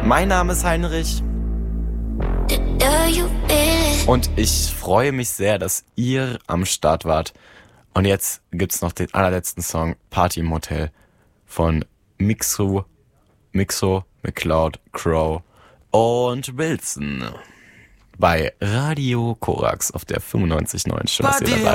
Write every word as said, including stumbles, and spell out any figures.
Mein Name ist Heinrich. Und ich freue mich sehr, dass ihr am Start wart. Und jetzt gibt's noch den allerletzten Song, Party im Hotel, von Mixo, Mixo, McCloud, Crow und Wilson. Bei Radio Korax auf der fünfundneunzig Komma neun. Schön, dass ihr dabei